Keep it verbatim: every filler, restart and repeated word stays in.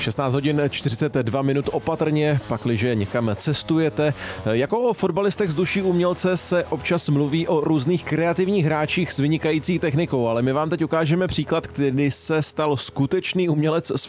šestnáct hodin čtyřicet dva minut opatrně, pakliže někam cestujete. Jako o fotbalistech z duší umělce se občas mluví o různých kreativních hráčích s vynikající technikou, ale my vám teď ukážeme příklad, kdy se stal skutečný umělec z